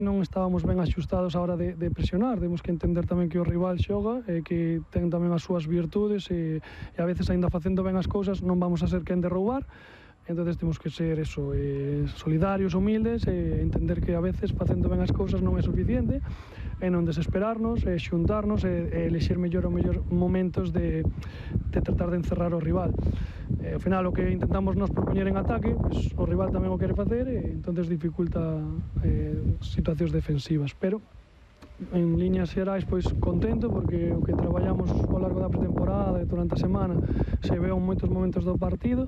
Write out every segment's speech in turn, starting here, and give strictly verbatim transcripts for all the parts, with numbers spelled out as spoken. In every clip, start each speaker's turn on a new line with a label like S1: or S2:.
S1: non estábamos ben axustados a hora de, de presionar. Temos que entender tamén que o rival xoga e que ten tamén as súas virtudes e, e a veces, aínda facendo ben as cousas, non vamos a ser quen de roubar. Entonces temos que ser eso, eh, solidarios, humildes e entender que a veces facendo ben as cousas non é suficiente e non desesperarnos e xuntarnos e, e elexir mellor o mellor momentos de, de tratar de encerrar o rival. E, ao final, o que intentamos nos propoñer en ataque, pues, o rival tamén o quere facer e entonces dificulta eh, situacións defensivas, pero en líneas xerais, pois contento porque o que traballamos ao largo da pretemporada e durante a semana se veo en moitos momentos do partido.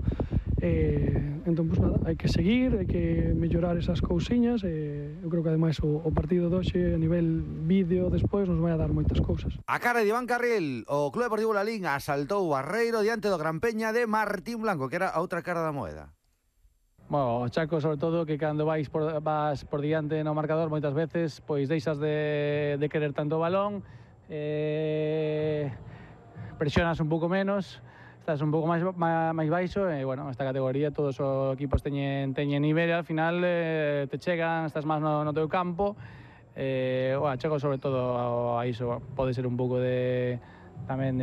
S1: E, entón, pues nada, hai que seguir, hai que mellorar esas cousiñas e eu creo que ademais o, o partido de hoxe a nivel vídeo despois nos vai a dar moitas cousas.
S2: A cara de Iván Carril, o Club Deportivo Lalín asaltou o Barreiro diante do Gran Peña de Martín Blanco, que era a outra cara da moeda.
S3: Bueno, Chaco, sobre todo, que cando vais por, vas por diante no marcador moitas veces, pois deixas de, de querer tanto o balón, eh, presionas un pouco menos, estás un pouco máis, máis baixo e, bueno, esta categoría todos os equipos teñen, teñen nivel e al final eh, te chegan, estás máis no, no teu campo. Eh, bueno, Chaco, sobre todo, a iso pode ser un pouco de tamén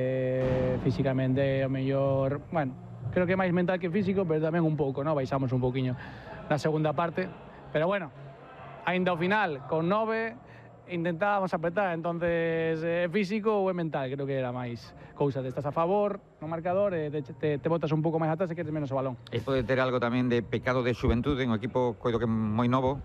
S3: de físicamente o mellor, bueno, creo que máis mental que físico, pero tamén un pouco, ¿no? Baixamos un pouquiño na segunda parte, pero bueno, ainda ao final, con nove, intentábamos apretar, entonces é eh, físico ou é mental, creo que era máis cousa de estás a favor no marcador e te, te, te botas un pouco máis atrás e queres menos o balón.
S4: E pode ter algo tamén de pecado de xuventude en un equipo coido que moi novo?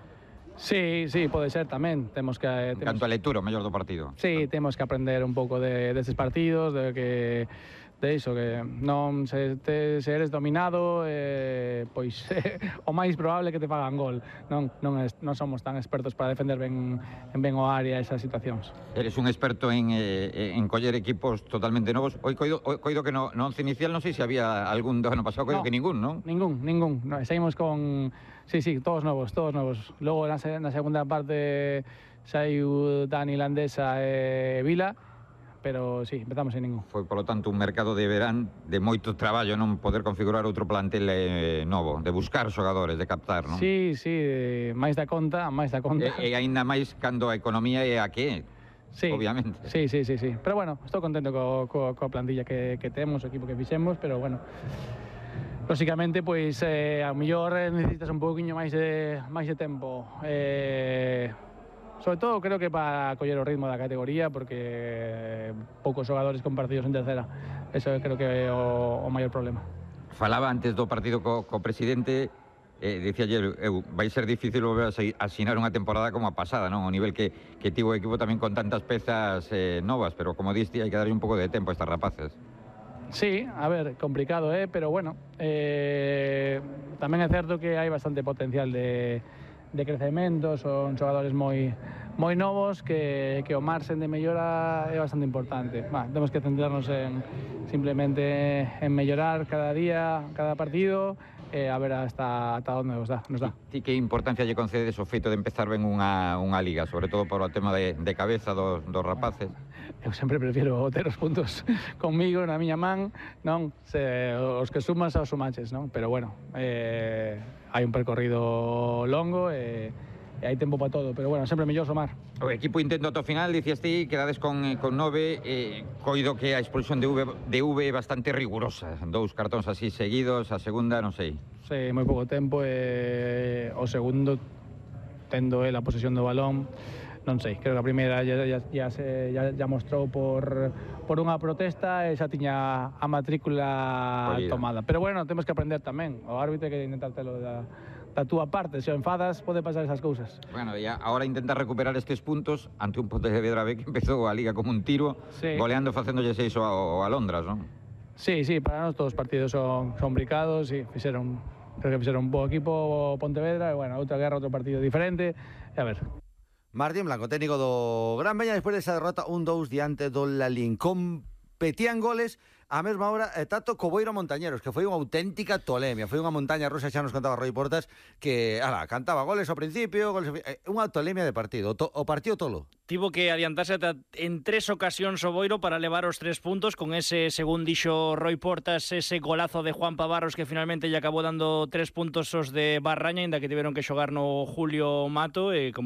S3: Sí, sí, pode ser tamén. Temos que
S4: en
S3: temos...
S4: canto a lectura, o mellor do partido.
S3: Sí, temos que aprender un pouco de destes partidos, de que de iso, que non se, te, se eres dominado, eh, pois eh, o máis probable que te fagan gol. Non, non, es, non somos tan expertos para defender ben, en ben o área esas situacións.
S4: Eres un experto en, eh, en coller equipos totalmente novos. Hoy coido, hoy, coido que no, no once inicial, non sei se había algún do ano pasado, coido no, que ningún, non?
S3: Ningún, ningún. No, seguimos con... Sí, sí, todos novos, todos novos. Logo na, na segunda parte saiu Dani Landesa e Vila, pero sí, empezamos sin ningún.
S4: Foi, polo tanto, un mercado de verán de moito traballo non poder configurar outro plantel eh, novo, de buscar xogadores, de captar, non?
S3: Sí, sí, máis da conta, máis da conta.
S4: E, e aínda máis cando a economía é a que é,
S3: sí,
S4: obviamente.
S3: Sí, sí, sí, sí. Pero bueno, estou contento co, co, coa plantilla que, que temos, o equipo que fixemos, pero bueno, lógicamente, pois, eh, a mellor necesitas un pouquiño máis de, máis de tempo. Eh, sobre todo, creo que para coller o ritmo da categoría, porque poucos xogadores compartidos en tercera. Eso creo que é o, o maior problema.
S4: Falaba antes do partido co, co presidente, eh, dicía ayer, eu, vai ser difícil volver a asinar unha temporada como a pasada, non? O nivel que, que tivo o equipo tamén con tantas pezas eh, novas, pero como diste, hai que darlle un pouco de tempo a estas rapaces.
S3: Sí, a ver, complicado, eh, pero bueno, eh, tamén é certo que hai bastante potencial de, de crecemento, son xogadores moi moi novos que, que o marxen de mellora é bastante importante. Bah, temos que centrarnos en simplemente en mellorar cada día, cada partido, e a ver hasta, hasta onde nos dá, nos dá.
S4: Ti que importancia lle concedes o feito de empezar ben unha, unha liga, sobre todo por o tema de, de cabeza dos, dos rapaces?
S3: Eu sempre prefiero ter os puntos conmigo, na miña man, non? Se, os que sumas aos sumaches, non? Pero bueno, eh, hai un percorrido longo e, e hai tempo para todo, pero bueno, sempre mellor somar.
S4: O equipo intento ata o final, dicías ti, quedades con, con nove, eh, coido que a expulsión de V, de V é bastante rigurosa, dous cartóns así seguidos, a segunda, non sei.
S3: Sí, moi pouco tempo, e o segundo, tendo el a posesión do balón, non sei, creo que a primeira ya, ya, ya, se, ya, ya mostrou por, por unha protesta e xa tiña a matrícula Ollida. tomada. Pero bueno, temos que aprender tamén. O árbitro que intentar telo da, da túa parte. Se o enfadas, pode pasar esas cousas.
S4: Bueno, e agora intentar recuperar estes puntos ante un Pontevedra B que empezou a Liga como un tiro, sí, goleando, facéndolle seis ao, ao Alondras, non?
S3: Sí, sí, para nós todos os partidos son complicados, sí, fixeron, creo que fixeron un bo equipo o Pontevedra, e bueno, outra guerra, outro partido diferente, e a ver.
S2: Martín Blanco, técnico do Gran Peña, despois desa derrota un dous diante do Lalín. Competían goles a mesma hora e Tato Coboiro Montañeros, que foi unha auténtica tolemia, foi unha montaña rusa, xa nos contaba Roy Portas, que, ala, cantaba goles ao principio, goles ao fi... eh, unha tolemia de partido, o, to, o partido tolo.
S5: Tivo que adiantarse en tres ocasións o Boiro para levar os tres puntos, con ese, según dixo Roy Portas, ese golazo de Juan Pavarros que finalmente lle acabou dando tres puntos os de Barraña, ainda que tiveron que xogar no Julio Mato, e como